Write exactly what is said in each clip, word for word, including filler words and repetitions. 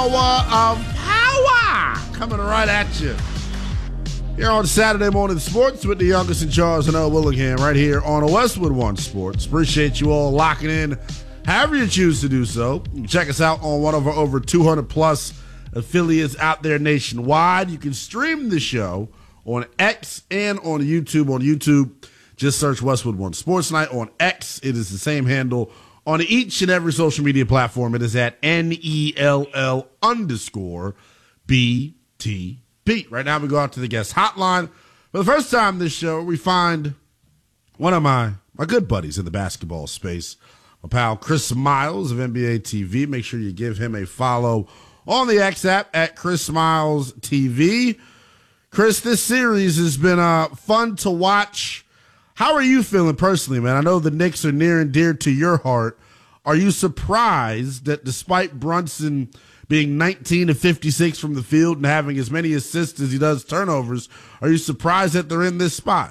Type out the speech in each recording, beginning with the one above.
hour of power coming right at you. Here on Saturday Morning Sports with the youngest in Charles and L. Willingham right here on Westwood One Sports. Appreciate you all locking in however you choose to do so. You can check us out on one of our over two hundred plus affiliates out there nationwide. You can stream the show on X and on YouTube. On YouTube, just search Westwood One Sports Night. On X, it is the same handle. On each and every social media platform, it is at N E L L underscore B T B. Right now, we go out to the guest hotline. For the first time this show, we find one of my, my good buddies in the basketball space, my pal Chris Miles of N B A T V. Make sure you give him a follow on the X app at Chris Miles T V. Chris, this series has been uh, fun to watch. How are you feeling personally, man? I know the Knicks are near and dear to your heart. Are you surprised that despite Brunson being nineteen to fifty-six from the field and having as many assists as he does turnovers, are you surprised that they're in this spot?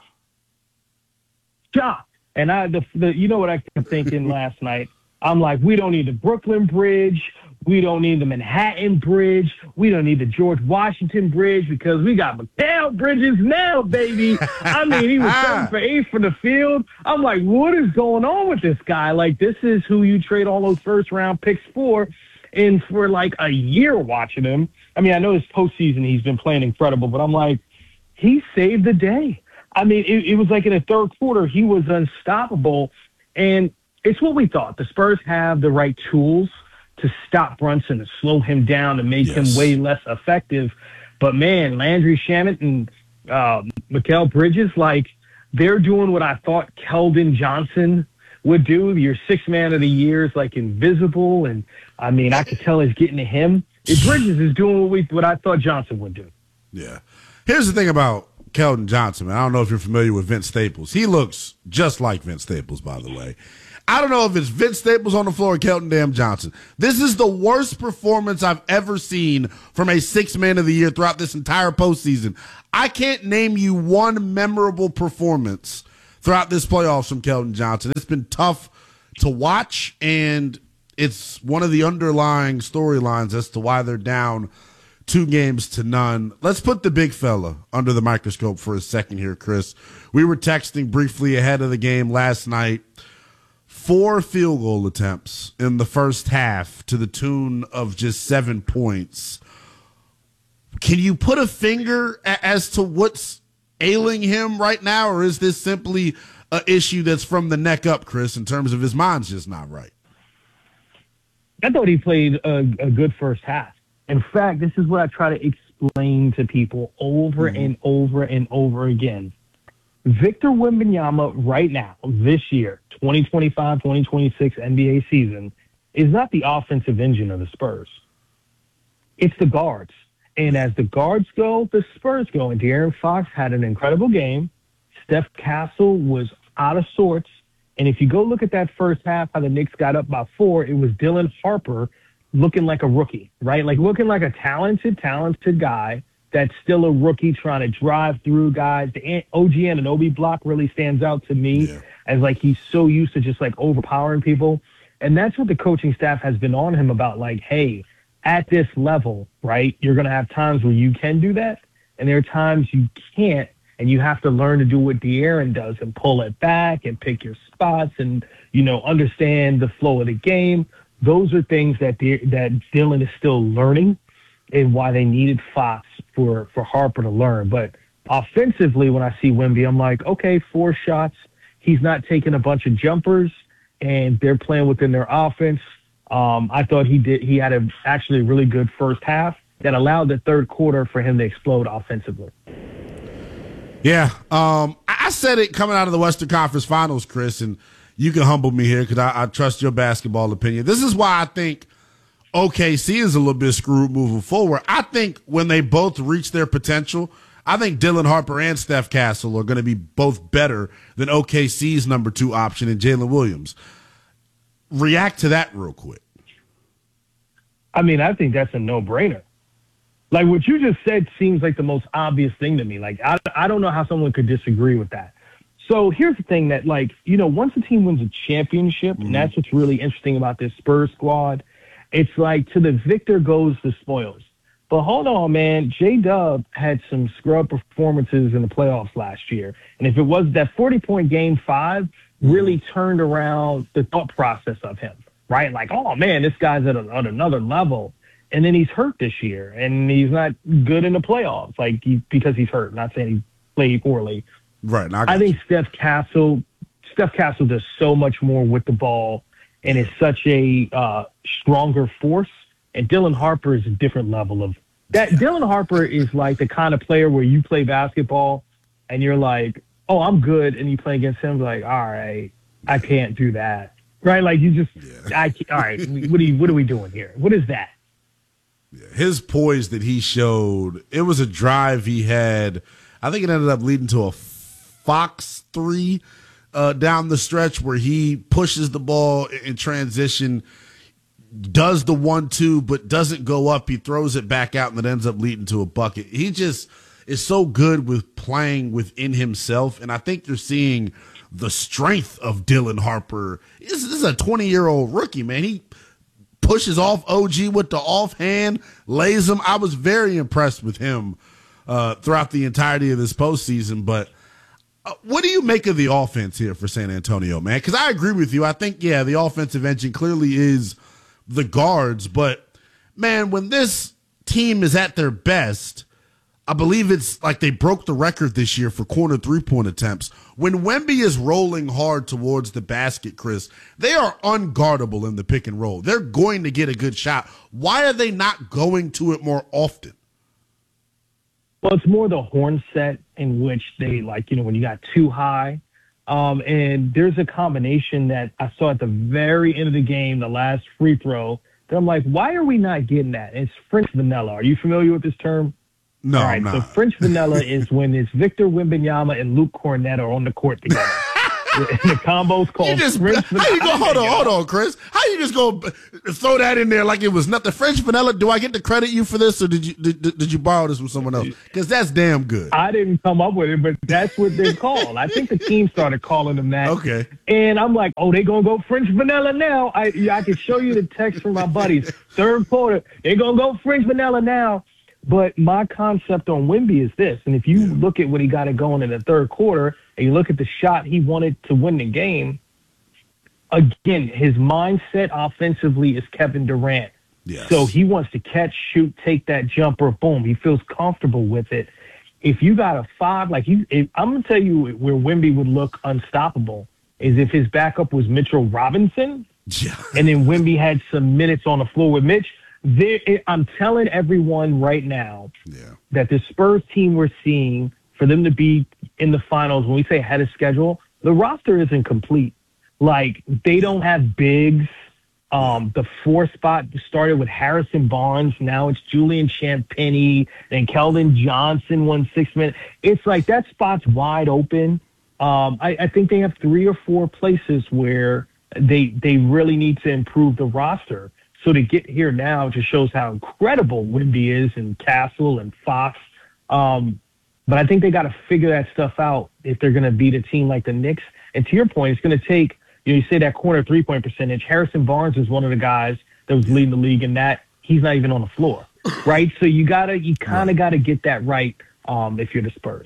Shocked. And I, the, the, you know what I kept thinking last night? I'm like, we don't need the Brooklyn Bridge. We don't need the Manhattan Bridge. We don't need the George Washington Bridge because we got Mikal Bridges now, baby. I mean, he was seven for eight from the field. I'm like, what is going on with this guy? Like, this is who you trade all those first-round picks for. And for, like, a year watching him, I mean, I know his postseason he's been playing incredible, but I'm like, he saved the day. I mean, it, it was like in the third quarter, he was unstoppable. And it's what we thought. The Spurs have the right tools to stop Brunson, to slow him down, to make yes. him way less effective. But, man, Landry Shamet and uh, Mikal Bridges, like, they're doing what I thought Keldon Johnson would do. Your sixth man of the year is, like, invisible. And, I mean, I could tell it's getting to him. If Bridges is doing what, we, what I thought Johnson would do. Yeah. Here's the thing about Keldon Johnson, man. I don't know if you're familiar with Vince Staples. He looks just like Vince Staples, by the way. I don't know if it's Vince Staples on the floor or Keldon Damn Johnson. This is the worst performance I've ever seen from a sixth man of the year throughout this entire postseason. I can't name you one memorable performance throughout this playoffs from Keldon Johnson. It's been tough to watch, and it's one of the underlying storylines as to why they're down two games to none. Let's put the big fella under the microscope for a second here, Chris. We were texting briefly ahead of the game last night. Four field goal attempts in the first half to the tune of just seven points. Can you put a finger a- as to what's ailing him right now, or is this simply an issue that's from the neck up, Chris, in terms of his mind's just not right? I thought he played a, a good first half. In fact, this is what I try to explain to people over mm-hmm. and over and over again. Victor Wembanyama right now, this year, twenty twenty-five twenty twenty-six N B A season, is not the offensive engine of the Spurs. It's the guards. And as the guards go, the Spurs go. And De'Aaron Fox had an incredible game. Steph Castle was out of sorts. And if you go look at that first half, how the Knicks got up by four, it was Dylan Harper looking like a rookie, right? Like looking like a talented, talented guy that's still a rookie trying to drive through guys. The O G Anunoby block really stands out to me yeah. as like he's so used to just like overpowering people. And that's what the coaching staff has been on him about, like, hey, at this level, right, you're going to have times where you can do that, and there are times you can't, and you have to learn to do what De'Aaron does and pull it back and pick your spots and, you know, understand the flow of the game. Those are things that De- that Dylan is still learning, and why they needed Fox for, for Harper to learn. But offensively, when I see Wemby, I'm like, okay, four shots. He's not taking a bunch of jumpers, and they're playing within their offense. Um, I thought he did. He had a actually really good first half that allowed the third quarter for him to explode offensively. Yeah, um, I said it coming out of the Western Conference Finals, Chris, and you can humble me here because I, I trust your basketball opinion. This is why I think O K C is a little bit screwed moving forward. I think when they both reach their potential, I think Dylan Harper and Steph Castle are going to be both better than O K C's number two option in Jalen Williams. React to that real quick. I mean, I think that's a no-brainer. Like, what you just said seems like the most obvious thing to me. Like, I, I don't know how someone could disagree with that. So here's the thing that, like, you know, once a team wins a championship, mm-hmm. and that's what's really interesting about this Spurs squad, It's like to the victor goes the spoils. But hold on, man. J-Dub had some scrub performances in the playoffs last year. And if it was that forty-point game five really turned around the thought process of him, right? Like, oh, man, this guy's at, a, at another level. And then he's hurt this year, and he's not good in the playoffs, like he, because he's hurt. Not saying he played poorly. Right. I, I think Steph Castle, Steph Castle does so much more with the ball and is such a uh, stronger force. And Dylan Harper is a different level of that. Dylan Harper is like the kind of player where you play basketball and you're like, oh, I'm good. And you play against him, like, all right, I can't do that. Right. Like you just, yeah. I, all right, what are you, what are we doing here? What is that? His poise that he showed, it was a drive he had. I think it ended up leading to a Fox three uh, down the stretch where he pushes the ball in transition, does the one two, but doesn't go up. He throws it back out, and it ends up leading to a bucket. He just is so good with playing within himself, and I think you're seeing the strength of Dylan Harper. This, this is a twenty-year-old rookie, man. He pushes off O G with the offhand, lays him. I was very impressed with him uh, throughout the entirety of this postseason. But uh, what do you make of the offense here for San Antonio, man? Because I agree with you. I think, yeah, the offensive engine clearly is the guards. But, man, when this team is at their best, I believe it's like they broke the record this year for corner three-point attempts. When Wemby is rolling hard towards the basket, Chris, they are unguardable in the pick and roll. They're going to get a good shot. Why are they not going to it more often? Well, it's more the horn set in which they, like, you know, when you got too high. Um, and there's a combination that I saw at the very end of the game, the last free throw, that I'm like, why are we not getting that? It's French vanilla. Are you familiar with this term? No, All right, I'm not. So French vanilla is when it's Victor Wembanyama and Luke Cornett are on the court together. The combo's called you just, French How you go? Hold on, hold on, Chris. How you just go throw that in there like it was nothing? French vanilla. Do I get to credit you for this, or did you did, did you borrow this from someone else? Because that's damn good. I didn't come up with it, but that's what they're called. I think the team started calling them that. Okay. And I'm like, oh, they gonna go French vanilla now. I I can show you the text from my buddies. Third quarter, they gonna go French vanilla now. But my concept on Wemby is this, and if you yeah. look at what he got it going in the third quarter, and you look at the shot he wanted to win the game, again, his mindset offensively is Kevin Durant. Yes. So he wants to catch, shoot, take that jumper, boom. He feels comfortable with it. If you got a five, like he, if, I'm going to tell you where Wemby would look unstoppable is if his backup was Mitchell Robinson, yeah. and then Wemby had some minutes on the floor with Mitch. There, I'm telling everyone right now yeah. that the Spurs team we're seeing, for them to be in the finals, when we say ahead of schedule, the roster isn't complete. Like, they don't have bigs. Um, the four spot started with Harrison Barnes. Now it's Julian Champagnie. Then Keldon Johnson won six minutes. It's like that spot's wide open. Um, I, I think they have three or four places where they they really need to improve the roster. So to get here now just shows how incredible Wemby is and Castle and Fox. Um, but I think they got to figure that stuff out if they're going to beat a team like the Knicks. And to your point, it's going to take, you know, you say that corner three-point percentage. Harrison Barnes is one of the guys that was leading the league in that. He's not even on the floor, right? So you got to, you kind of got to get that right um, if you're the Spurs.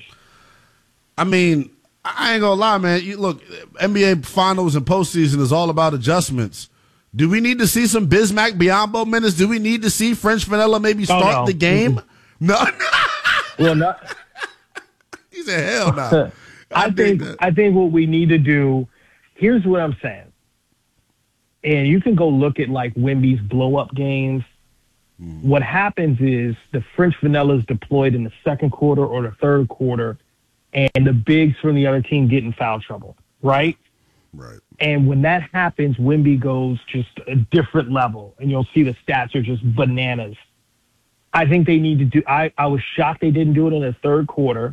I mean, I ain't going to lie, man. You look, N B A Finals and postseason is all about adjustments. Do we need to see some Bismack Biyombo minutes? Do we need to see French Vanilla maybe start oh, no. the game? Mm-hmm. No. Well, not. He said, hell no. I, I think that. I think what we need to do, here's what I'm saying. And you can go look at like Wemby's blow-up games. Mm. What happens is the French Vanilla is deployed in the second quarter or the third quarter, and the bigs from the other team get in foul trouble, right? Right. And when that happens, Wemby goes just a different level, and you'll see the stats are just bananas. I think they need to do I, – I was shocked they didn't do it in the third quarter,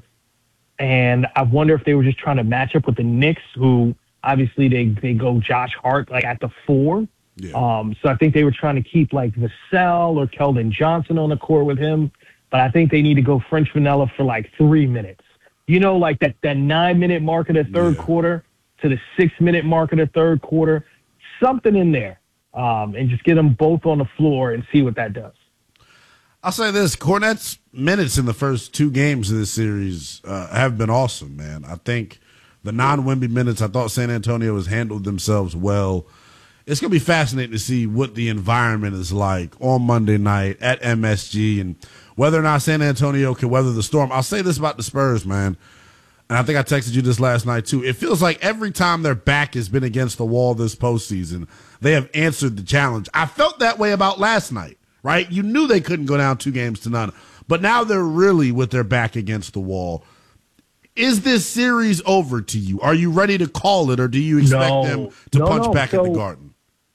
and I wonder if they were just trying to match up with the Knicks, who obviously they, they go Josh Hart like at the four. Yeah. Um, so I think they were trying to keep like Vassell or Keldon Johnson on the court with him, but I think they need to go French Vanilla for like three minutes. You know, like that, that nine-minute mark of the third yeah. quarter to the six-minute mark of the third quarter, something in there. um, and just get them both on the floor and see what that does. I'll say this: Kornet's minutes in the first two games of this series uh, have been awesome, man. I think the non-Wemby minutes, I thought San Antonio has handled themselves well. It's going to be fascinating to see what the environment is like on Monday night at M S G and whether or not San Antonio can weather the storm. I'll say this about the Spurs, man, and I think I texted you this last night too. It feels like every time their back has been against the wall this postseason, they have answered the challenge. I felt that way about last night, right? You knew they couldn't go down two games to none, but now they're really with their back against the wall. Is this series over to you? Are you ready to call it, or do you expect no, them to no, punch no. back so, at the Garden?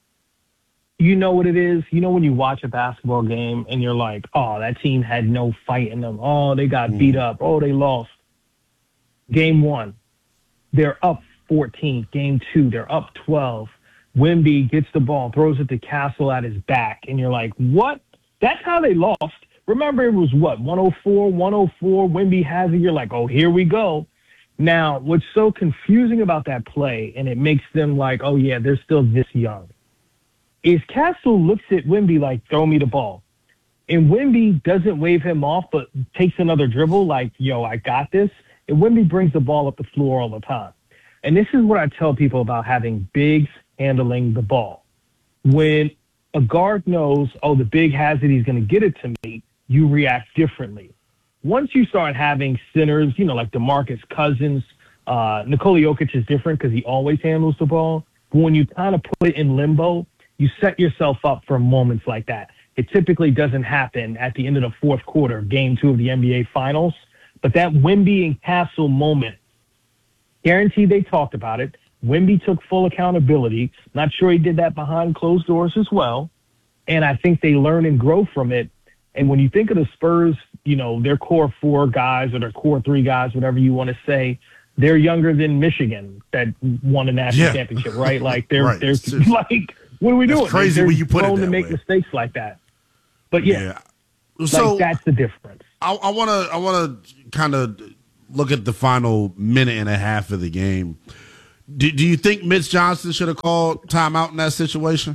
You know what it is? You know when you watch a basketball game and you're like, oh, that team had no fight in them. Oh, they got mm. beat up. Oh, they lost. Game one, they're up fourteen. Game two, they're up twelve. Wemby gets the ball, throws it to Castle at his back, and you're like, what? That's how they lost. Remember, it was what, one oh four, one oh four, Wemby has it. You're like, oh, here we go. Now, what's so confusing about that play, and it makes them like, oh, yeah, they're still this young, is Castle looks at Wemby like, throw me the ball. And Wemby doesn't wave him off, but takes another dribble like, yo, I got this. And Wemby brings the ball up the floor all the time. And this is what I tell people about having bigs handling the ball. When a guard knows, oh, the big has it, he's going to get it to me, you react differently. Once you start having centers, you know, like DeMarcus Cousins, uh, Nikola Jokic is different because he always handles the ball. But when you kind of put it in limbo, you set yourself up for moments like that. It typically doesn't happen at the end of the fourth quarter, game two of the N B A Finals. But that Wemby and Castle moment, guaranteed they talked about it. Wemby took full accountability. Not sure he did that behind closed doors as well. And I think they learn and grow from it. And when you think of the Spurs, you know, their core four guys or their core three guys, whatever you want to say, they're younger than Michigan that won a national yeah. championship, right? Like they're right. they're like, what are we That's doing? crazy they're when you put it prone that to make way. mistakes like that. But yeah, yeah. So like that's the difference. I want to I want to kind of look at the final minute and a half of the game. Do, do you think Mitch Johnson should have called timeout in that situation?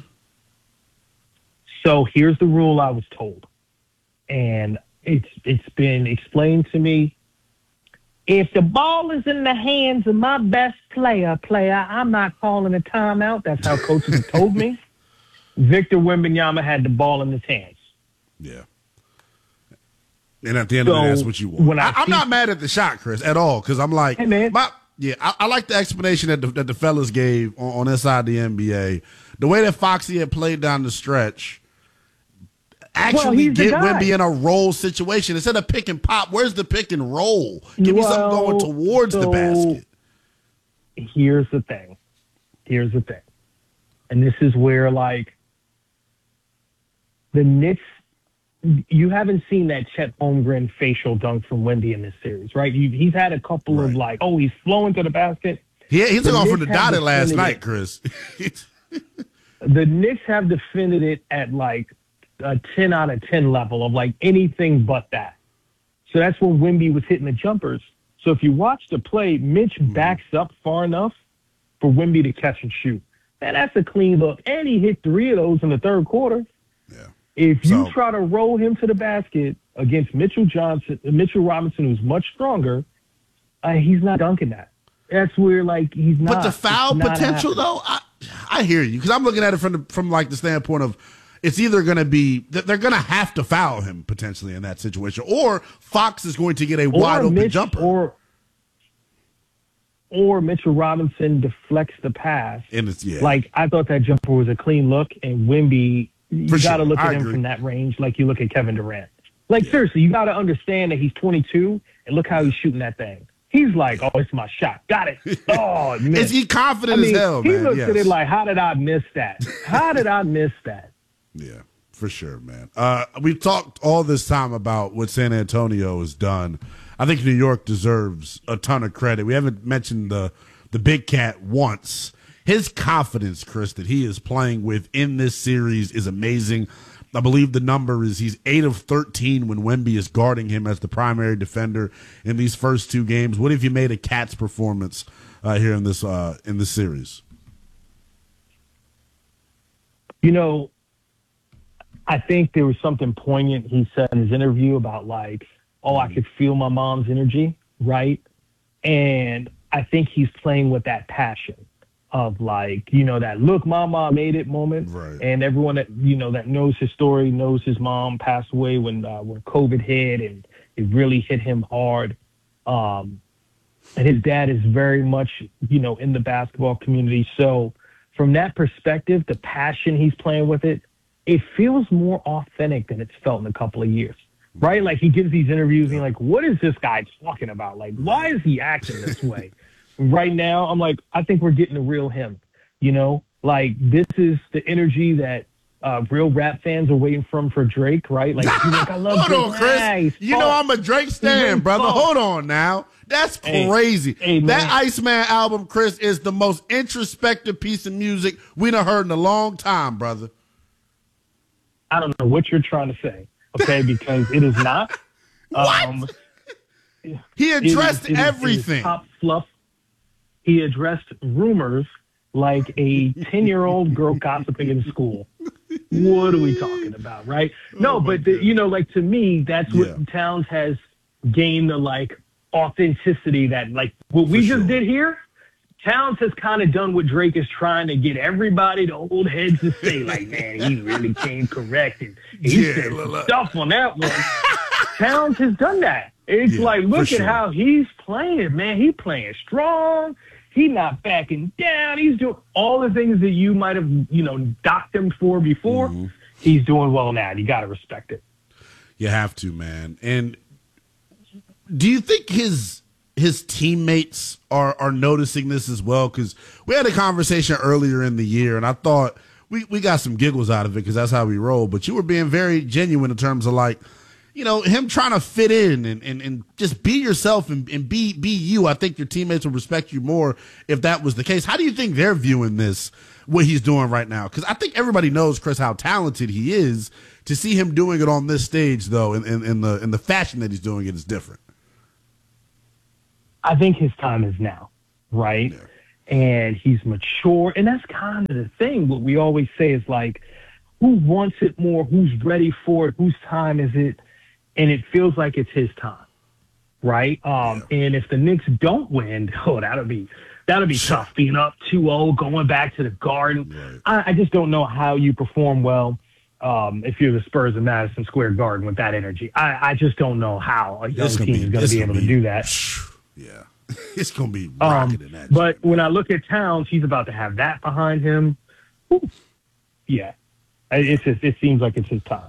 So here's the rule I was told, and it's it's been explained to me. If the ball is in the hands of my best player, player, I'm not calling a timeout. That's how coaches have told me. Victor Wembanyama had the ball in his hands. Yeah. And at the end so of the day, that's what you want. When I I, I'm see, not mad at the shot, Chris, at all, because I'm like, hey, man. my, yeah, I, I like the explanation that the, that the fellas gave on, on inside the N B A. The way that Foxy had played down the stretch, actually well, get Wemby in a roll situation. Instead of pick and pop, where's the pick and roll? Give well, me something going towards so the basket. Here's the thing. Here's the thing. And this is where, like, the Knicks, you haven't seen that Chet Holmgren facial dunk from Wemby in this series, right? You, he's had a couple right. of, like, oh, he's flowing to the basket. Yeah, he took off from the dotted last night, Chris. The Knicks have defended it at, like, a ten out of ten level of like anything but that. So that's when Wemby was hitting the jumpers. So if you watch the play, Mitch mm-hmm. backs up far enough for Wemby to catch and shoot. Man, that's a clean look. And he hit three of those in the third quarter. Yeah. If you so, try to roll him to the basket against Mitchell Johnson, Mitchell Robinson, who's much stronger, uh, he's not dunking that. That's where like he's not. But the foul potential, though, I, I hear you because I'm looking at it from the, from like the standpoint of it's either going to be that they're going to have to foul him potentially in that situation, or Fox is going to get a or wide open Mitch, jumper, or or Mitchell Robinson deflects the pass. And it's yeah. Like I thought that jumper was a clean look, and Wemby, you got to sure. look at I him agree. from that range, like you look at Kevin Durant. Like yeah. seriously, you got to understand that he's twenty-two, and look how he's shooting that thing. He's like, oh, it's my shot. Got it. Oh, man. Is he confident I mean, as hell, he man? looks yes. at it like, how did I miss that? How did I miss that? Yeah, for sure, man. Uh, we've talked all this time about what San Antonio has done. I think New York deserves a ton of credit. We haven't mentioned the the big cat once. His confidence, Chris, that he is playing with in this series is amazing. I believe the number is he's eight of thirteen when Wemby is guarding him as the primary defender in these first two games. What have you made of Cat's performance uh, here in this uh, in this series? You know, I think there was something poignant he said in his interview about like, oh, I could feel my mom's energy, right? And I think he's playing with that passion of like, you know, that look, mama made it moment. Right. And everyone that, you know, that knows his story knows his mom passed away when uh, when COVID hit, and it really hit him hard. Um, and his dad is very much, you know, in the basketball community. So from that perspective, the passion he's playing with it, it feels more authentic than it's felt in a couple of years. Right? Like he gives these interviews and you're like, what is this guy talking about? Like, why is he acting this way? Right now, I'm like, I think we're getting the real him. You know, like this is the energy that uh, real rap fans are waiting from for Drake, right? Like, he's like I love Hold Drake. on, Chris. Nice. You know I'm a Drake stan, brother. Funk. Hold on now. That's Hey, crazy. hey, man. That Iceman album, Chris, is the most introspective piece of music we done heard in a long time, brother. I don't know what you're trying to say, okay? Because it is not. What? Um, He addressed it is- it is- it is everything. top fluff. He addressed rumors like a ten-year-old girl gossiping in school. What are we talking about, right? No, Oh, my but the, you know, like to me, that's what Yeah. Towns has gained the like authenticity that like what we For just sure. did here. Towns has kind of done what Drake is trying to get everybody to hold heads to say, like, man, he really came correct and he Yeah, said look, some look. stuff on that one. Towns has done that. It's Yeah, like, for look at sure. how he's playing, man. He playing strong. He not backing down. He's doing all the things that you might have, you know, docked him for before. Mm-hmm. He's doing well now. You got to respect it. You have to, man. And do you think his his teammates are are noticing this as well? Because we had a conversation earlier in the year, and I thought we, we got some giggles out of it because that's how we roll. But you were being very genuine in terms of like, you know, him trying to fit in and, and, and just be yourself and, and be be you. I think your teammates would respect you more if that was the case. How do you think they're viewing this, what he's doing right now? Because I think everybody knows, Chris, how talented he is. To see him doing it on this stage, though, in, in, in the in the fashion that he's doing it is different. I think his time is now, right? Yeah. And he's mature. And that's kind of the thing. What we always say is like, who wants it more? Who's ready for it? Whose time is it? And it feels like it's his time, right? Um, Yeah. And if the Knicks don't win, oh, that'll be that'll be tough. Being up two oh, going back to the Garden. Right. I, I just don't know how you perform well um, if you're the Spurs in Madison Square Garden with that energy. I, I just don't know how a young It's gonna team be- is going to it's be gonna able be- to do that. Yeah, it's gonna be Um, rocking in that. but shit. when I look at Towns, he's about to have that behind him. Whew. Yeah, it's just, it seems like it's his time.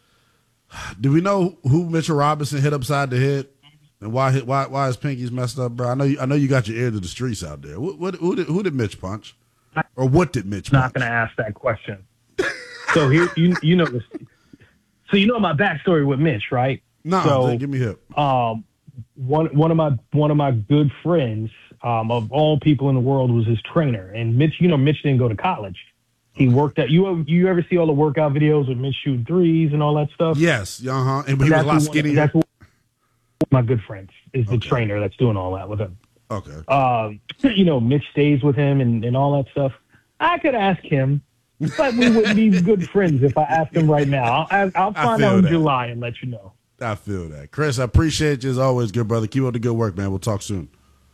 Do we know who Mitchell Robinson hit upside the head and why hit, why why his pinky's messed up, bro? I know you, I know you got your ear to the streets out there. What, what who did who did Mitch punch, or what did Mitch Not punch? going to ask that question. So here, you you know this. So you know my backstory with Mitch, right? No, So give me hip. um, one one of my one of my good friends um, of all people in the world was his trainer, and Mitch. You know, Mitch didn't go to college. He worked at you. You ever see all the workout videos with Mitch shooting threes and all that stuff? Yes, uh huh. And he was a That's lot who one- skinnier. That's who my good friend is the Okay. trainer that's doing all that with him. Okay. Um, you know, Mitch stays with him and, and all that stuff. I could ask him, but we wouldn't be good friends if I asked him right now. I'll, I'll I find feel out in that. July and let you know. I feel that, Chris. I appreciate you as always, good brother. Keep up the good work, man. We'll talk soon.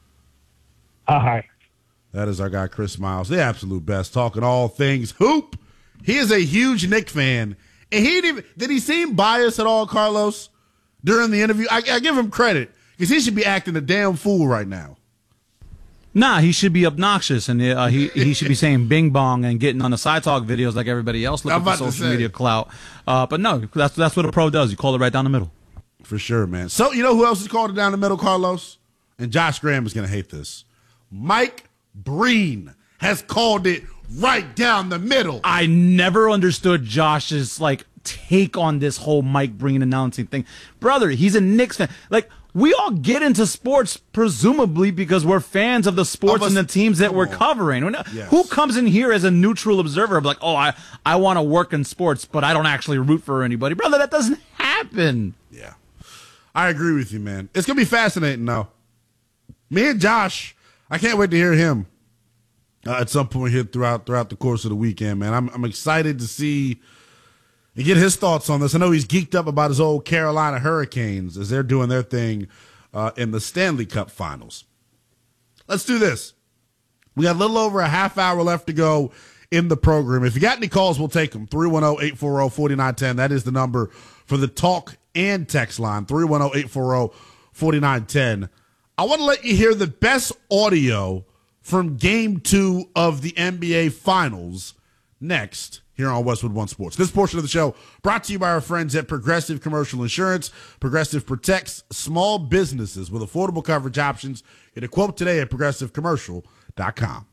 All right. That is our guy, Chris Miles, the absolute best, talking all things hoop. He is a huge Knick fan, and he didn't even did he seem biased at all, Carlos, during the interview? I, I give him credit because he should be acting a damn fool right now. Nah, he should be obnoxious, and uh, he he should be saying "bing bong" and getting on the side talk videos like everybody else looking I'm for about to social say. media clout. Uh, but no, that's that's what a pro does. You call it right down the middle. For sure, man. So you know who else is called it down the middle, Carlos? And Josh Graham is going to hate this. Mike Breen has called it right down the middle. I never understood Josh's like take on this whole Mike Breen announcing thing, brother. He's a Knicks fan. Like we all get into sports presumably because we're fans of the sports Of us- and the teams that come we're on. covering. We're not- Yes. Who comes in here as a neutral observer? Like, oh, I I want to work in sports, but I don't actually root for anybody, brother. That doesn't happen. Yeah. I agree with you, man. It's going to be fascinating, though. Me and Josh, I can't wait to hear him uh, at some point here throughout throughout the course of the weekend, man. I'm I'm excited to see and get his thoughts on this. I know he's geeked up about his old Carolina Hurricanes as they're doing their thing uh, in the Stanley Cup Finals. Let's do this. We got a little over a half hour left to go in the program. If you got any calls, we'll take them. three one zero, eight four zero, four nine one zero. That is the number for the talk and text line. three one zero, eight four zero, four nine one zero. I want to let you hear the best audio from game two of the N B A Finals next here on Westwood One Sports. This portion of the show brought to you by our friends at Progressive Commercial Insurance. Progressive protects small businesses with affordable coverage options. Get a quote today at progressive commercial dot com.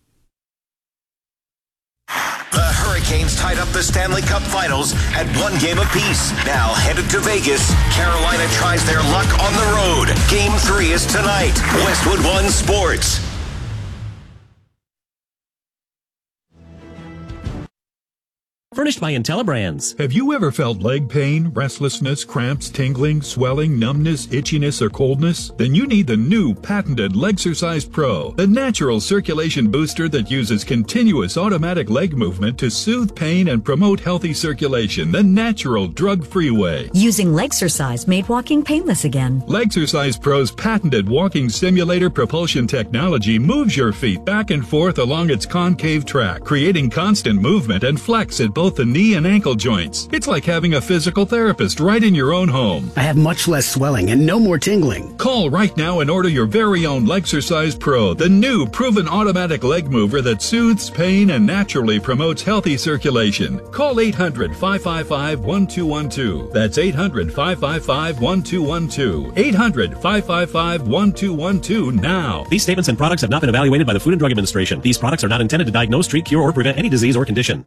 The Hurricanes tied up the Stanley Cup Finals at one game apiece. Now headed to Vegas, Carolina tries their luck on the road. Game three is tonight. Westwood One Sports. Furnished by IntelliBrands. Have you ever felt leg pain, restlessness, cramps, tingling, swelling, numbness, itchiness, or coldness? Then you need the new patented Legsercise Pro, the natural circulation booster that uses continuous automatic leg movement to soothe pain and promote healthy circulation the natural, drug-free way. Using Legsercise made walking painless again. Legsercise Pro's patented walking simulator propulsion technology moves your feet back and forth along its concave track, creating constant movement and flex at both the knee and ankle joints. It's like having a physical therapist right in your own home. I have much less swelling and no more tingling. Call right now and order your very own Legsercise Pro, the new proven automatic leg mover that soothes pain and naturally promotes healthy circulation. Call eight hundred, five five five, one two one two. That's eight hundred, five five five, one two one two. eight hundred, five five five, one two one two now. These statements and products have not been evaluated by the Food and Drug Administration. These products are not intended to diagnose, treat, cure, or prevent any disease or condition.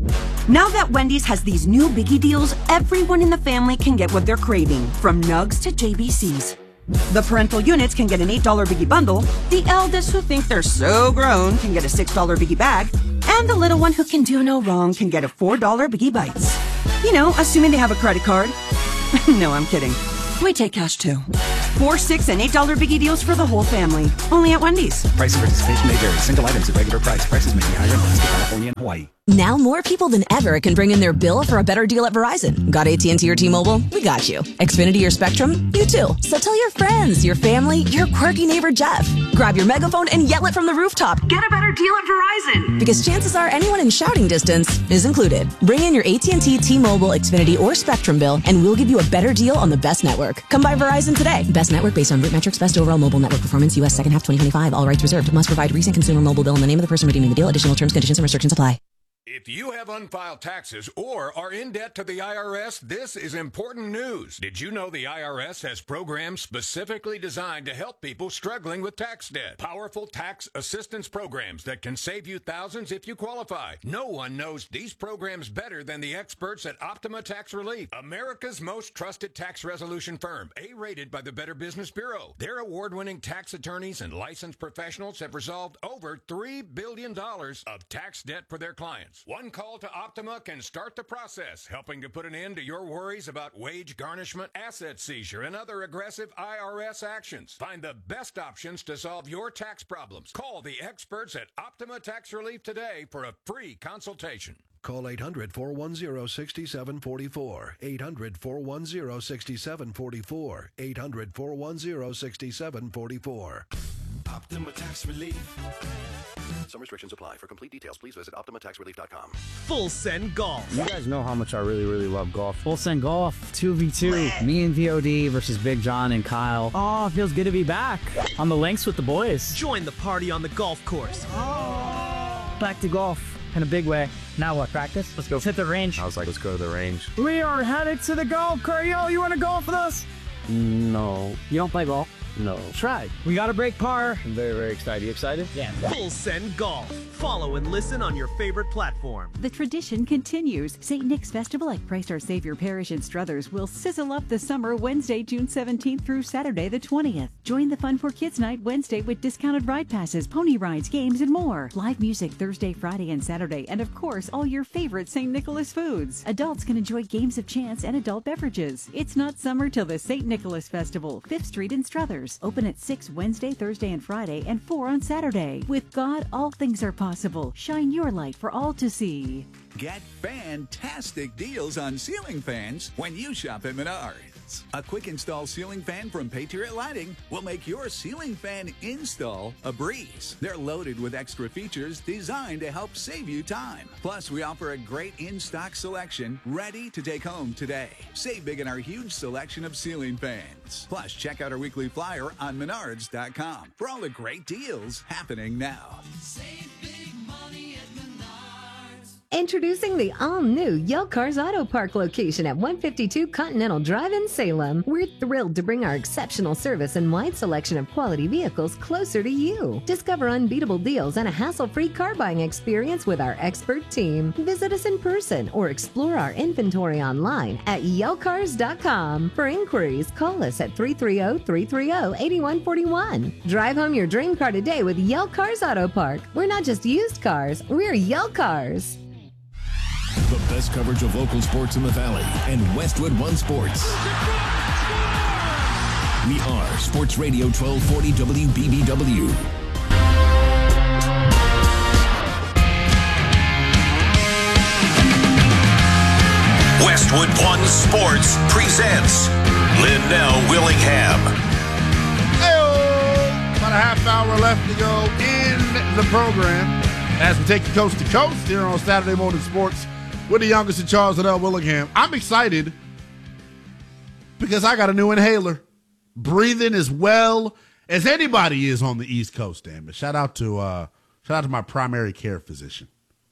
Now that Wendy's has these new biggie deals, everyone in the family can get what they're craving, from nugs to J B Cs. The parental units can get an eight dollar biggie bundle, the eldest who think they're so grown can get a six dollar biggie bag, and the little one who can do no wrong can get a four dollar biggie bites. You know, assuming they have a credit card. No, I'm kidding. We take cash too. Four, six, and eight dollar biggie deals for the whole family. Only at Wendy's. Price and participation may vary. Single items at regular price. Prices may be higher in Alaska, California, and Hawaii. Now more people than ever can bring in their bill for a better deal at Verizon. Got A T and T or T-Mobile? We got you. Xfinity or Spectrum? You too. So tell your friends, your family, your quirky neighbor Jeff. Grab your megaphone and yell it from the rooftop. Get a better deal at Verizon. Because chances are anyone in shouting distance is included. Bring in your A T and T, T-Mobile, Xfinity, or Spectrum bill and we'll give you a better deal on the best network. Come by Verizon today. Best network based on root metrics, best overall mobile network performance, U S second half twenty twenty-five. All rights reserved. Must provide recent consumer mobile bill and the name of the person redeeming the deal. Additional terms, conditions, and restrictions apply. If you have unfiled taxes or are in debt to the I R S, this is important news. Did you know the I R S has programs specifically designed to help people struggling with tax debt? Powerful tax assistance programs that can save you thousands if you qualify. No one knows these programs better than the experts at Optima Tax Relief, America's most trusted tax resolution firm, A-rated by the Better Business Bureau. Their award-winning tax attorneys and licensed professionals have resolved over three billion dollars of tax debt for their clients. One call to Optima can start the process, helping to put an end to your worries about wage garnishment, asset seizure, and other aggressive I R S actions. Find the best options to solve your tax problems. Call the experts at Optima Tax Relief today for a free consultation. Call eight hundred, four one zero, six seven four four. eight hundred, four one zero, six seven four four. eight hundred, four one zero, six seven four four. Optima Tax Relief. Some restrictions apply. For complete details, please visit optima tax relief dot com. Full Send Golf. You guys know how much I really, really love golf. Full Send Golf, two v two. Me and V O D versus Big John and Kyle. Oh, it feels good to be back on the links with the boys. Join the party on the golf course. Oh. Back to golf in a big way. Now what, practice? Let's go. Let's hit the range. I was like, let's go to the range. We are headed to the golf course. Yo, you want to golf with us? No. You don't play golf? No. Try. We got to break par. I'm very, very excited. You excited? Yeah. Full Send Golf. Follow and listen on your favorite platform. The tradition continues. Saint Nick's Festival at Christ Our Savior Parish in Struthers will sizzle up the summer Wednesday, June seventeenth through Saturday the twentieth. Join the Fun for Kids Night Wednesday with discounted ride passes, pony rides, games, and more. Live music Thursday, Friday, and Saturday, and of course, all your favorite Saint Nicholas foods. Adults can enjoy games of chance and adult beverages. It's not summer till the Saint Nicholas Festival, fifth Street in Struthers. hours. Open at six Wednesday, Thursday, and Friday, and four on Saturday. With God, all things are possible. Shine your light for all to see. Get fantastic deals on ceiling fans when you shop at Menards. A quick install ceiling fan from Patriot Lighting will make your ceiling fan install a breeze. They're loaded with extra features designed to help save you time. Plus, we offer a great in-stock selection ready to take home today. Save big in our huge selection of ceiling fans. Plus, check out our weekly flyer on menards dot com for all the great deals happening now. Save big money at Menards. Introducing the all-new Yell Cars Auto Park location at one fifty-two Continental Drive in Salem. We're thrilled to bring our exceptional service and wide selection of quality vehicles closer to you. Discover unbeatable deals and a hassle-free car buying experience with our expert team. Visit us in person or explore our inventory online at yell cars dot com. For inquiries, call us at three three zero, three three zero, eight one four one. Drive home your dream car today with Yell Cars Auto Park. We're not just used cars, we're Yell Cars. The best coverage of local sports in the Valley and Westwood One Sports. We are Sports Radio twelve forty W B B W. Westwood One Sports presents Linnell Willingham. Hey-o! About a half hour left to go in the program as we take you coast to coast here on Saturday Morning Sports with the youngest in Charles Linnell Willingham. I'm excited because I got a new inhaler. Breathing as well as anybody is on the East Coast, damn it. Shout out to uh, shout out to my primary care physician.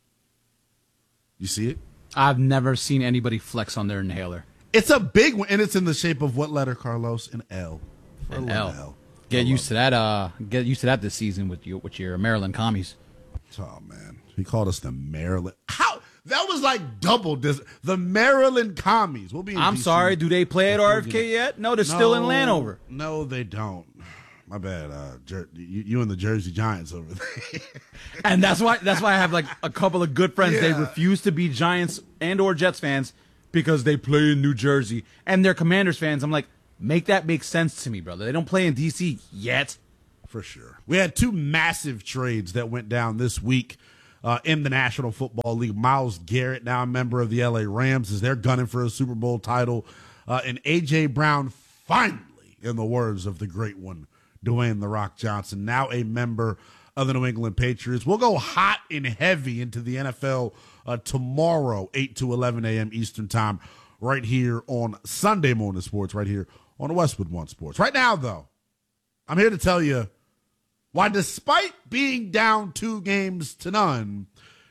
You see it? I've never seen anybody flex on their inhaler. It's a big one, and it's in the shape of what letter, Carlos? An L. For An Linnell. L. Get used to that. Uh, get used to that this season with your with your Maryland commies. Oh man, he called us the Maryland. How that was like double dis- the Maryland commies. We'll be. In I'm D C. sorry. Do they play at R F K yet? No, they're no, still in Landover. No, they don't. My bad. Uh, Jer- you, you and the Jersey Giants over there. And that's why that's why I have like a couple of good friends. Yeah. They refuse to be Giants and or Jets fans because they play in New Jersey and they're Commanders fans. I'm like, make that make sense to me, brother. They don't play in D C yet. For sure. We had two massive trades that went down this week uh, in the National Football League. Myles Garrett, now a member of the L A Rams, as they're gunning for a Super Bowl title. Uh, and A J. Brown, finally, in the words of the great one, Dwayne "The Rock" Johnson, now a member of the New England Patriots. We'll go hot and heavy into the N F L uh, tomorrow, eight to eleven a.m. Eastern Time, right here on Sunday Morning Sports, right here on the Westwood One Sports. Right now, though, I'm here to tell you why, despite being down two games to none,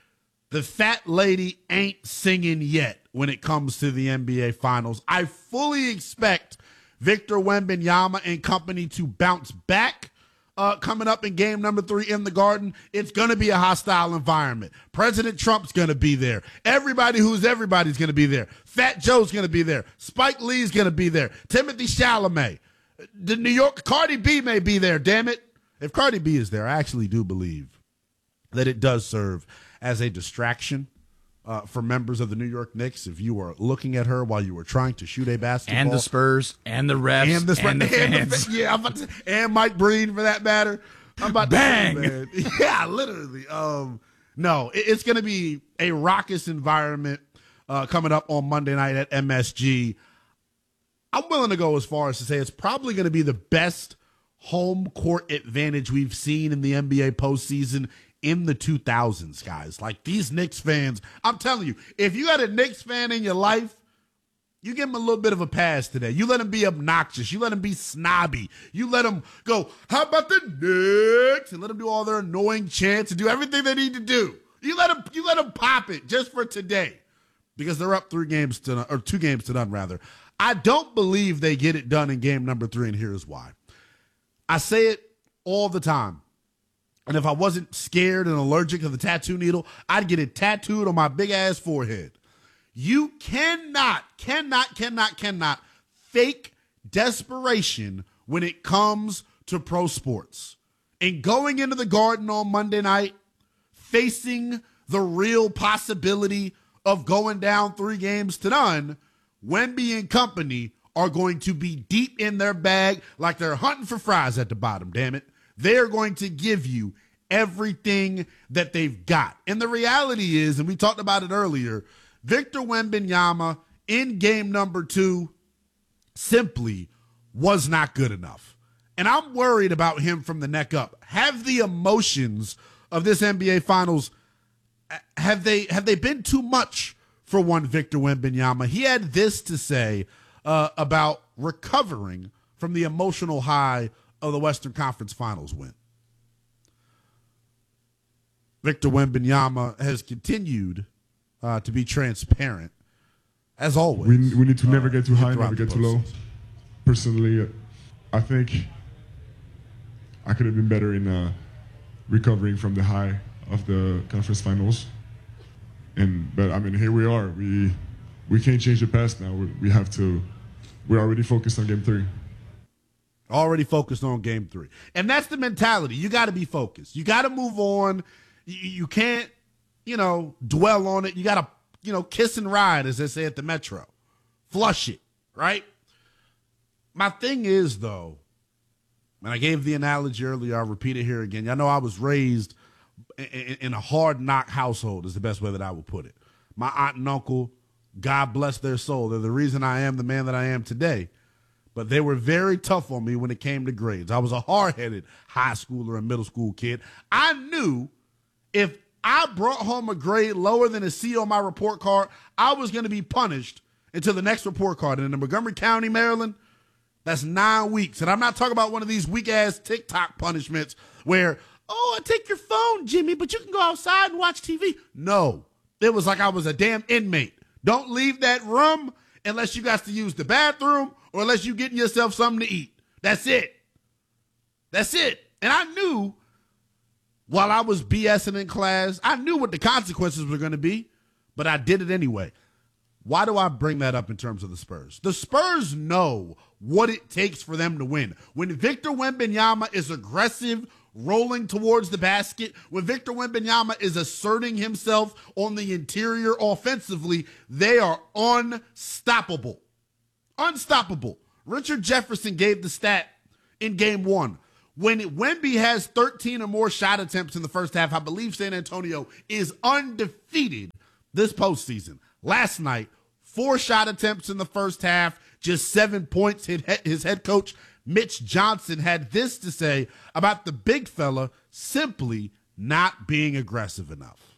the fat lady ain't singing yet when it comes to the N B A Finals. I fully expect Victor Wembanyama and company to bounce back uh, coming up in game number three in the Garden. It's going to be a hostile environment. President Trump's going to be there. Everybody who's everybody's going to be there. Fat Joe's going to be there. Spike Lee's going to be there. Timothy Chalamet. The New York Cardi B may be there, damn it. If Cardi B is there, I actually do believe that it does serve as a distraction uh, for members of the New York Knicks. If you were looking at her while you were trying to shoot a basketball. And the Spurs, and the refs, and the, and the and fans. The, yeah, I'm about to, and Mike Breen, for that matter. I'm about Bang! to say, man. Yeah, literally. Um, no, it, it's going to be a raucous environment uh, coming up on Monday night at M S G. I'm willing to go as far as to say it's probably going to be the best home court advantage we've seen in the N B A postseason in the two thousands, guys. Like, these Knicks fans, I'm telling you, if you got a Knicks fan in your life, you give him a little bit of a pass today. You let him be obnoxious. You let him be snobby. You let him go, how about the Knicks? And let them do all their annoying chants and do everything they need to do. You let them, you let them pop it just for today because they're up three games to none, or two games to none, rather. I don't believe they get it done in game number three, and here's why. I say it all the time. And if I wasn't scared and allergic to the tattoo needle, I'd get it tattooed on my big-ass forehead. You cannot, cannot, cannot, cannot fake desperation when it comes to pro sports. And going into the Garden on Monday night, facing the real possibility of going down three games to none, Wemby and company are going to be deep in their bag like they're hunting for fries at the bottom, damn it. They're going to give you everything that they've got. And the reality is, and we talked about it earlier, Victor Wembanyama in game number two simply was not good enough. And I'm worried about him from the neck up. Have the emotions of this N B A Finals, have they have they been too much for one Victor Wembanyama? He had this to say uh, about recovering from the emotional high of the Western Conference Finals win. Victor Wembanyama has continued uh, to be transparent, as always. We, we need to uh, never get too high, never get too low. Personally, I think I could have been better in uh, recovering from the high of the conference finals. And but I mean, here we are. We we can't change the past now. We, we have to. We're already focused on game three. Already focused on game three, and that's the mentality. You got to be focused. You got to move on. You, you can't, you know, dwell on it. You got to, you know, kiss and ride, as they say at the Metro. Flush it, right? My thing is, though, and I gave the analogy earlier, I'll repeat it here again. Y'all know I was raised in, in a hard knock household is the best way that I would put it. My aunt and uncle, God bless their soul, they're the reason I am the man that I am today. But they were very tough on me when it came to grades. I was a hard-headed high schooler and middle school kid. I knew if I brought home a grade lower than a C on my report card, I was going to be punished until the next report card. And in Montgomery County, Maryland, that's nine weeks. And I'm not talking about one of these weak-ass TikTok punishments where, oh, I take your phone, Jimmy, but you can go outside and watch T V. No. It was like I was a damn inmate. Don't leave that room unless you got to use the bathroom or unless you getting yourself something to eat. That's it. That's it. And I knew while I was BSing in class, I knew what the consequences were going to be, but I did it anyway. Why do I bring that up in terms of the Spurs? The Spurs know what it takes for them to win. When Victor Wembanyama is aggressive, rolling towards the basket, when Victor Wembanyama is asserting himself on the interior offensively, they are unstoppable. Unstoppable. Richard Jefferson gave the stat in game one. When Wemby has thirteen or more shot attempts in the first half, I believe San Antonio is undefeated this postseason. Last night, four shot attempts in the first half, just seven points. His head coach, Mitch Johnson, had this to say about the big fella simply not being aggressive enough.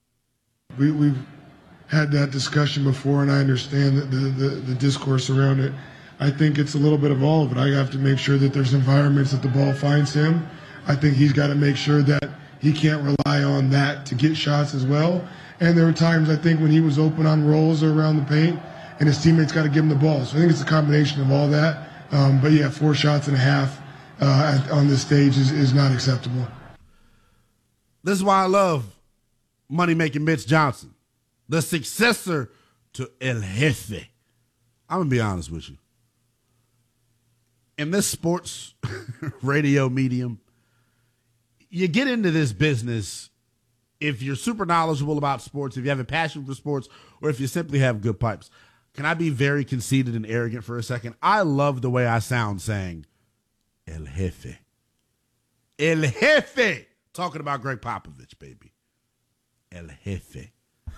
We, we've had that discussion before, and I understand the, the, the discourse around it. I think it's a little bit of all of it. I have to make sure that there's environments that the ball finds him. I think he's got to make sure that he can't rely on that to get shots as well. And there were times, I think, when he was open on rolls or around the paint, and his teammates got to give him the ball. So I think it's a combination of all that. Um, but, yeah, four shots and a half uh, at, on this stage is, is not acceptable. This is why I love money-making Mitch Johnson, the successor to El Jefe. I'm going to be honest with you. In this sports radio medium, you get into this business if you're super knowledgeable about sports, if you have a passion for sports, or if you simply have good pipes. Can I be very conceited and arrogant for a second? I love the way I sound saying El Jefe. El Jefe. Talking about Greg Popovich, baby. El Jefe.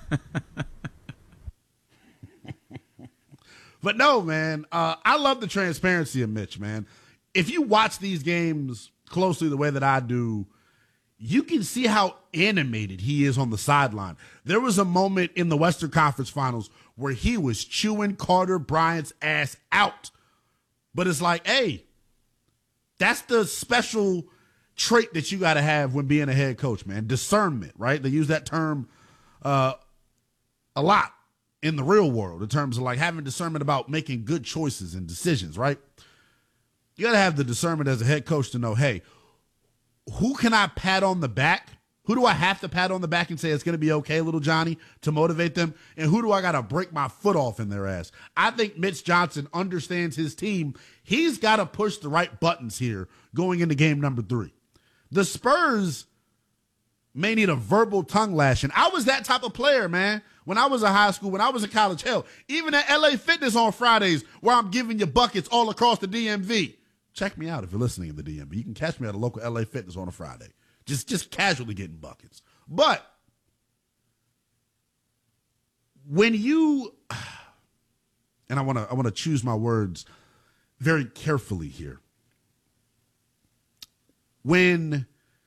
But no, man, uh, I love the transparency of Mitch, man. If you watch these games closely the way that I do, you can see how animated he is on the sideline. There was a moment in the Western Conference Finals where he was chewing Carter Bryant's ass out. But it's like, hey, that's the special trait that you got to have when being a head coach, man. Discernment, right? They use that term uh, a lot in the real world in terms of like having discernment about making good choices and decisions, right? You got to have the discernment as a head coach to know, hey, who can I pat on the back? Who do I have to pat on the back and say it's going to be okay, little Johnny, to motivate them? And who do I got to break my foot off in their ass? I think Mitch Johnson understands his team. He's got to push the right buttons here going into game number three. The Spurs may need a verbal tongue lashing. I was that type of player, man. when I was in high school, when I was in college, hell, even at L A Fitness on Fridays where I'm giving you buckets all across the D M V. Check me out if you're listening in the D M V. You can catch me at a local L A Fitness on a Friday. Just, just casually getting buckets. But when you, and I want to I want to choose my words very carefully here. When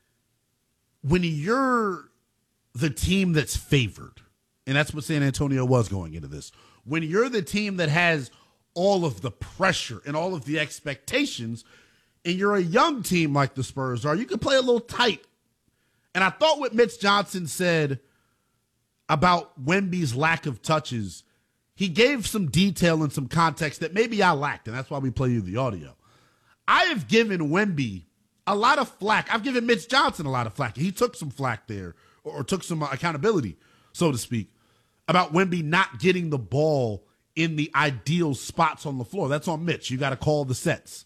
when you're the team that's favored, and that's what San Antonio was going into this, when you're the team that has all of the pressure and all of the expectations, and you're a young team like the Spurs are, you can play a little tight. And I thought what Mitch Johnson said about Wemby's lack of touches, he gave some detail and some context that maybe I lacked, and that's why we play you the audio. I have given Wemby a lot of flack. I've given Mitch Johnson a lot of flack. He took some flack there, or, or took some accountability, so to speak, about Wemby not getting the ball in the ideal spots on the floor. That's on Mitch. You got to call the sets.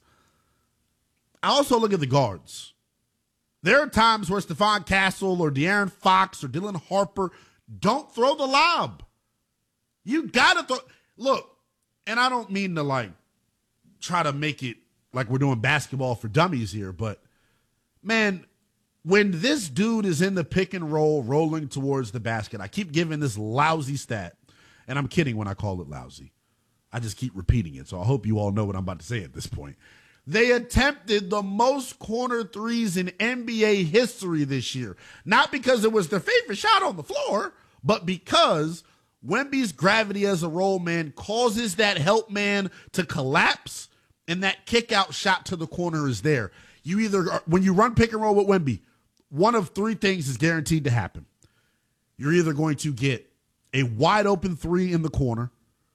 I also look at the guards. There are times where Stephon Castle or De'Aaron Fox or Dylan Harper don't throw the lob. You got to throw. Look, and I don't mean to like try to make it like we're doing basketball for dummies here, but man, when this dude is in the pick and roll rolling towards the basket, I keep giving this lousy stat, and I'm kidding when I call it lousy. I just keep repeating it, so I hope you all know what I'm about to say at this point. They attempted the most corner threes in N B A history this year. Not because it was their favorite shot on the floor, but because Wemby's gravity as a roll man causes that help man to collapse, and that kick out shot to the corner is there. You either, when you run pick and roll with Wemby, one of three things is guaranteed to happen. You're either going to get a wide open three in the corner,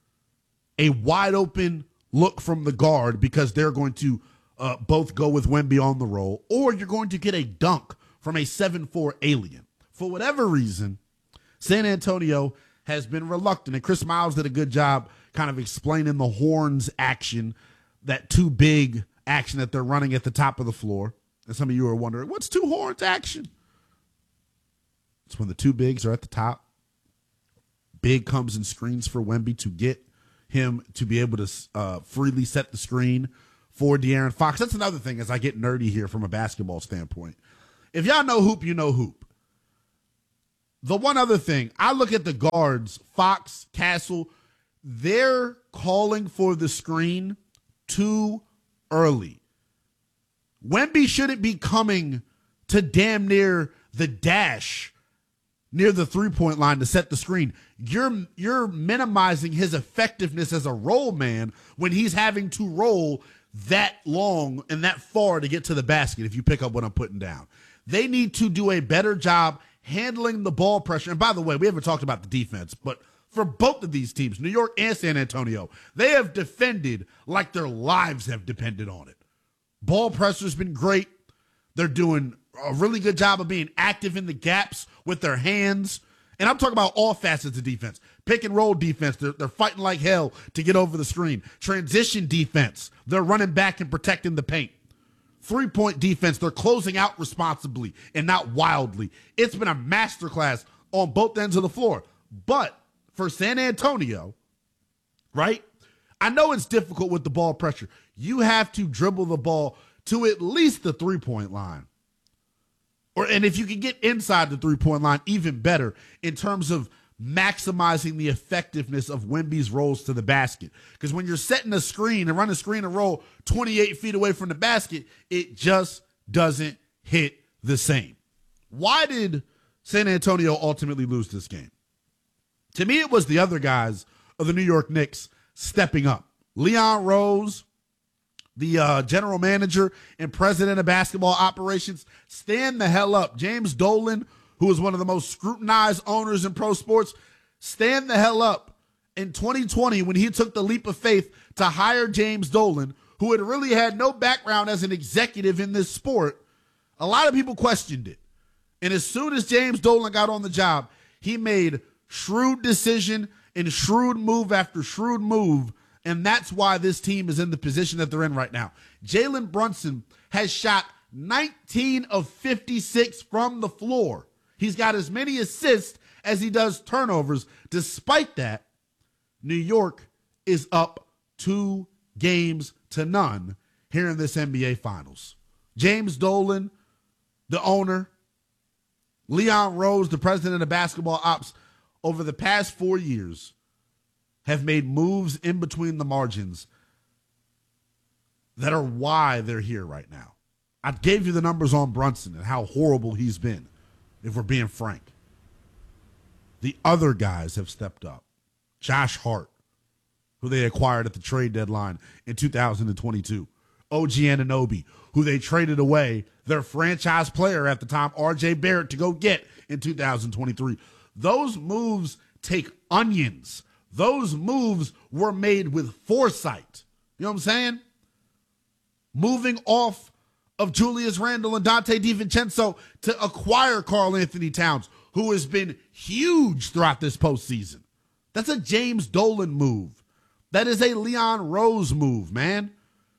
a wide open look from the guard because they're going to uh, both go with Wemby on the roll, or you're going to get a dunk from a seven four alien. For whatever reason, San Antonio has been reluctant, and Chris Miles did a good job kind of explaining the horns action, that too big action that they're running at the top of the floor. And some of you are wondering, what's two horns action? It's when the two bigs are at the top. Big comes and screens for Wemby to get him to be able to uh, freely set the screen for De'Aaron Fox. That's another thing as I get nerdy here from a basketball standpoint. If y'all know hoop, you know hoop. The one other thing, I look at the guards, Fox, Castle, they're calling for the screen too early. Wemby shouldn't be coming to damn near the dash near the three-point line to set the screen. You're you're minimizing his effectiveness as a roll man when he's having to roll that long and that far to get to the basket, if you pick up what I'm putting down. They need to do a better job handling the ball pressure. And by the way, we haven't talked about the defense, but for both of these teams, New York and San Antonio, they have defended like their lives have depended on it. Ball pressure's been great. They're doing a really good job of being active in the gaps with their hands. And I'm talking about all facets of defense. Pick and roll defense, they're, they're fighting like hell to get over the screen. Transition defense, they're running back and protecting the paint. Three-point defense, they're closing out responsibly and not wildly. It's been a masterclass on both ends of the floor. But for San Antonio, right, I know it's difficult with the ball pressure. You have to dribble the ball to at least the three-point line. Or, and if you can get inside the three-point line, even better in terms of maximizing the effectiveness of Wemby's rolls to the basket. Because when you're setting a screen and running a screen and roll twenty-eight feet away from the basket, it just doesn't hit the same. Why did San Antonio ultimately lose this game? To me, it was the other guys of the New York Knicks stepping up. Leon Rose, the uh, general manager and president of basketball operations, stand the hell up. James Dolan, who is one of the most scrutinized owners in pro sports, stand the hell up. In twenty twenty, when he took the leap of faith to hire James Dolan, who had really had no background as an executive in this sport, a lot of people questioned it. And as soon as James Dolan got on the job, he made shrewd decision and shrewd move after shrewd move, and that's why this team is in the position that they're in right now. Jalen Brunson has shot nineteen of fifty-six from the floor. He's got as many assists as he does turnovers. Despite that, New York is up two games to none here in this N B A Finals. James Dolan, the owner, Leon Rose, the president of basketball ops, over the past four years have made moves in between the margins that are why they're here right now. I gave you the numbers on Brunson and how horrible he's been, if we're being frank. The other guys have stepped up. Josh Hart, who they acquired at the trade deadline in two thousand twenty-two. O G Anunoby, who they traded away their franchise player at the time, R J Barrett, to go get in two thousand twenty-three. Those moves take onions. Those moves were made with foresight. You know what I'm saying? Moving off of Julius Randle and Dante DiVincenzo to acquire Karl Anthony Towns, who has been huge throughout this postseason. That's a James Dolan move. That is a Leon Rose move, man.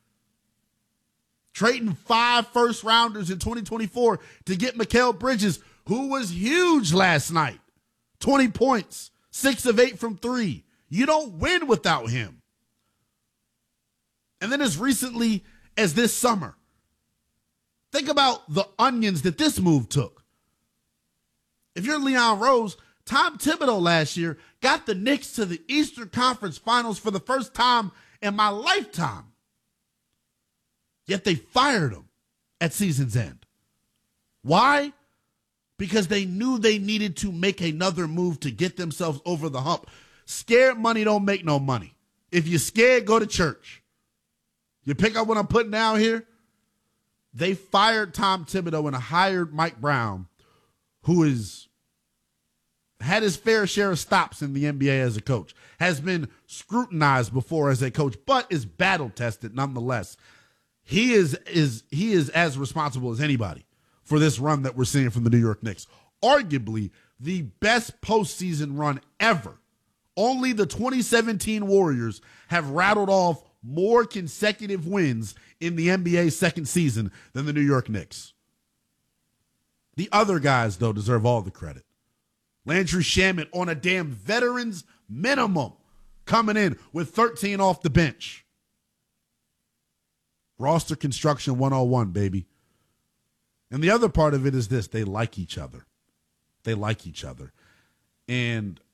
Trading five first rounders in twenty twenty-four to get Mikal Bridges, who was huge last night. twenty points, six of eight from three. You don't win without him. And then as recently as this summer, think about the onions that this move took. If you're Leon Rose, Tom Thibodeau last year got the Knicks to the Eastern Conference Finals for the first time in my lifetime. Yet they fired him at season's end. Why? Because they knew they needed to make another move to get themselves over the hump. Scared money don't make no money. If you're scared, go to church. You pick up what I'm putting down here? They fired Tom Thibodeau and hired Mike Brown, who is had his fair share of stops in the N B A as a coach, has been scrutinized before as a coach, but is battle-tested nonetheless. He is is he is as responsible as anybody for this run that we're seeing from the New York Knicks. Arguably the best postseason run ever. Only the twenty seventeen Warriors have rattled off more consecutive wins in the N B A's second season than the New York Knicks. The other guys, though, deserve all the credit. Landry Shamet on a damn veterans minimum, coming in with thirteen off the bench. Roster construction one oh one, baby. And the other part of it is this: they like each other. They like each other. And